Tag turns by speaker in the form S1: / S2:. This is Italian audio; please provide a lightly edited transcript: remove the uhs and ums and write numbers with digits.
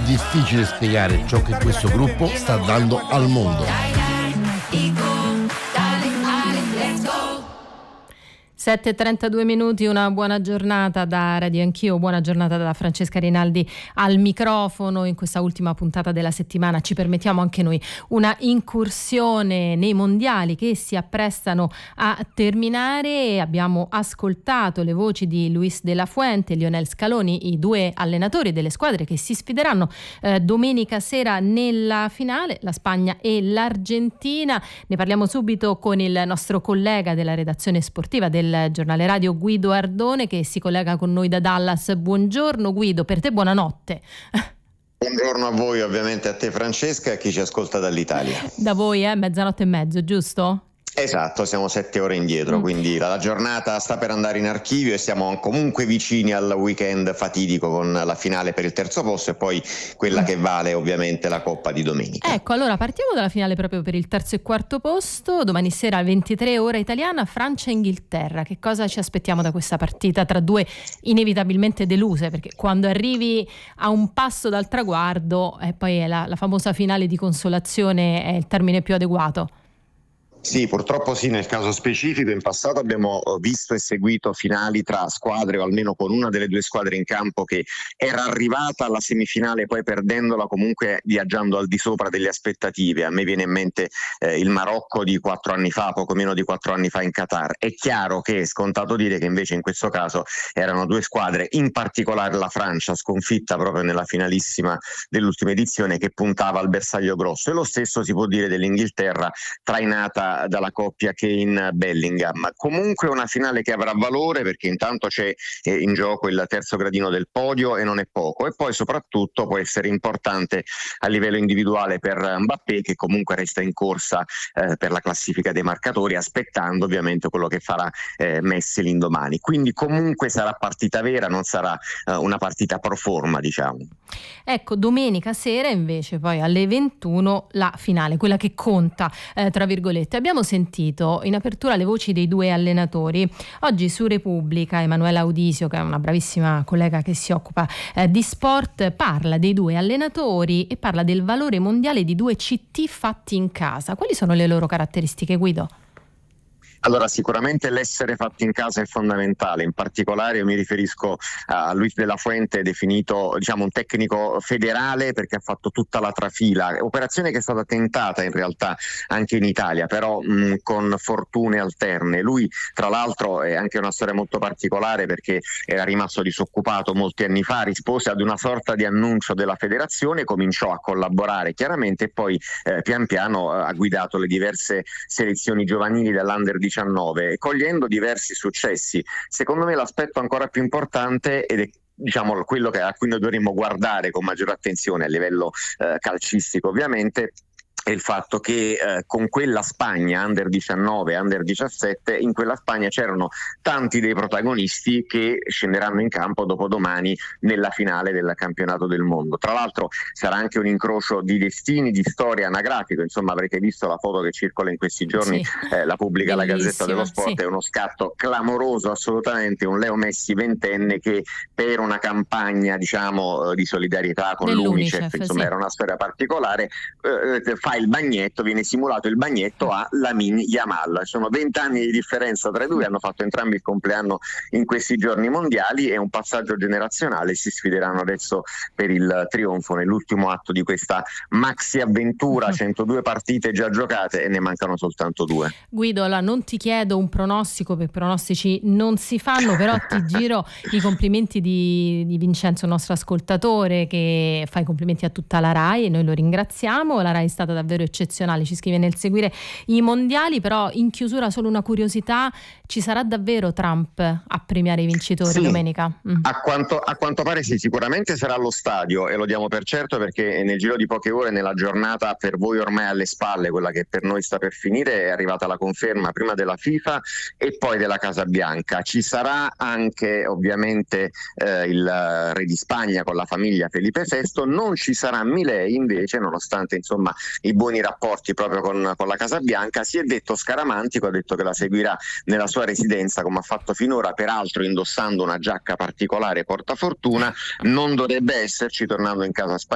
S1: difficile spiegare ciò che questo gruppo sta dando al mondo.
S2: 7:32 minuti, una buona giornata da Radio Anch'io, buona giornata da Francesca Rinaldi al microfono. In questa ultima puntata della settimana ci permettiamo anche noi una incursione nei mondiali che si apprestano a terminare. Abbiamo ascoltato le voci di Luis de la Fuente e Lionel Scaloni, i due allenatori delle squadre che si sfideranno domenica sera nella finale, la Spagna e l'Argentina. Ne parliamo subito con il nostro collega della redazione sportiva del giornale radio Guido Ardone, che si collega con noi da Dallas. Buongiorno Guido, per te buonanotte.
S3: Buongiorno a voi, ovviamente a te Francesca e a chi ci ascolta dall'Italia.
S2: Da voi mezzanotte e mezzo, giusto?
S3: Esatto, siamo 7 ore indietro, quindi la giornata sta per andare in archivio e siamo comunque vicini al weekend fatidico con la finale per il terzo posto e poi quella che vale ovviamente la Coppa di domenica.
S2: Ecco, allora partiamo dalla finale proprio per il terzo e quarto posto. Domani sera alle 23 ora italiana, Francia e Inghilterra. Che cosa ci aspettiamo da questa partita tra due inevitabilmente deluse? Perché quando arrivi a un passo dal traguardo, poi è la famosa finale di consolazione è il termine più adeguato.
S3: Sì, purtroppo sì, nel caso specifico in passato abbiamo visto e seguito finali tra squadre o almeno con una delle due squadre in campo che era arrivata alla semifinale poi perdendola, comunque viaggiando al di sopra delle aspettative. A me viene in mente il Marocco di 4 anni fa, poco meno di 4 anni fa in Qatar. È chiaro che è scontato dire che invece in questo caso erano due squadre, in particolare la Francia sconfitta proprio nella finalissima dell'ultima edizione, che puntava al bersaglio grosso, e lo stesso si può dire dell'Inghilterra trainata dalla coppia Kane-Bellingham. Comunque una finale che avrà valore perché intanto c'è in gioco il terzo gradino del podio e non è poco, e poi soprattutto può essere importante a livello individuale per Mbappé, che comunque resta in corsa per la classifica dei marcatori, aspettando ovviamente quello che farà Messi l'indomani. Quindi comunque sarà partita vera, non sarà una partita pro forma, diciamo.
S2: Ecco, domenica sera invece poi alle 21 la finale, quella che conta tra virgolette. Abbiamo sentito in apertura le voci dei due allenatori. Oggi su Repubblica Emanuela Audisio, che è una bravissima collega che si occupa di sport, parla dei due allenatori e parla del valore mondiale di due CT fatti in casa. Quali sono le loro caratteristiche, Guido?
S3: Allora, sicuramente l'essere fatti in casa è fondamentale, in particolare io mi riferisco a Luis de la Fuente, definito un tecnico federale perché ha fatto tutta la trafila, operazione che è stata tentata in realtà anche in Italia, però con fortune alterne. Lui tra l'altro è anche una storia molto particolare perché era rimasto disoccupato molti anni fa, rispose ad una sorta di annuncio della federazione, cominciò a collaborare chiaramente e poi pian piano ha guidato le diverse selezioni giovanili dell'Under 19, cogliendo diversi successi. Secondo me l'aspetto ancora più importante, ed è quello a cui noi dovremmo guardare con maggiore attenzione a livello calcistico ovviamente, è il fatto che con quella Spagna Under 19, Under 17, in quella Spagna c'erano tanti dei protagonisti che scenderanno in campo dopodomani nella finale del campionato del mondo. Tra l'altro sarà anche un incrocio di destini, di storia anagrafico, insomma avrete visto la foto che circola in questi giorni,
S2: sì.
S3: La pubblica la
S2: Bellissima,
S3: Gazzetta dello Sport, sì. È uno scatto clamoroso assolutamente, un Leo Messi ventenne che per una campagna di solidarietà con l'Unicef, insomma sì. Era una storia particolare, fa il bagnetto, viene simulato il bagnetto a Lamine Yamal. Sono 20 anni di differenza tra i due, hanno fatto entrambi il compleanno in questi giorni mondiali, è un passaggio generazionale, si sfideranno adesso per il trionfo nell'ultimo atto di questa maxi avventura, 102 partite già giocate e ne mancano soltanto 2.
S2: Guido, allora non ti chiedo un pronostico, per pronostici non si fanno, però ti giro i complimenti di Vincenzo, nostro ascoltatore, che fa i complimenti a tutta la RAI e noi lo ringraziamo. La RAI è stata davvero eccezionale, ci scrive nel seguire i mondiali. Però in chiusura solo una curiosità: ci sarà davvero Trump a premiare i vincitori domenica?
S3: A quanto pare sì, sicuramente sarà allo stadio, e lo diamo per certo perché nel giro di poche ore, nella giornata per voi ormai alle spalle, quella che per noi sta per finire, è arrivata la conferma prima della FIFA e poi della Casa Bianca. Ci sarà anche ovviamente il re di Spagna con la famiglia Felipe VI, non ci sarà Milei invece, nonostante insomma i buoni rapporti proprio con la Casa Bianca. Si è detto scaramantico, ha detto che la seguirà nella sua residenza come ha fatto finora, peraltro indossando una giacca particolare portafortuna. Non dovrebbe esserci, tornando in casa spagnola,